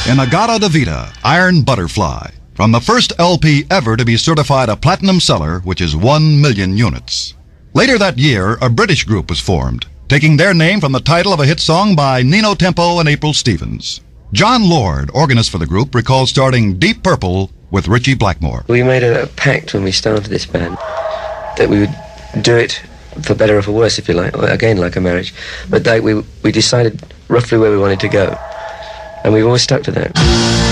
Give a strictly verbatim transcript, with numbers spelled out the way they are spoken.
In-A-Gadda-Da-Vida, Iron Butterfly, from the first L P ever to be certified a platinum seller, which is one million units. Later that year, a British group was formed, taking their name from the title of a hit song by Nino Tempo and April Stevens. John Lord, organist for the group, recalls starting Deep Purple with Ritchie Blackmore. We made a, a pact when we started this band that we would do it for better or for worse, if you like, again like a marriage, but that we, we decided roughly where we wanted to go, and we've always stuck to that.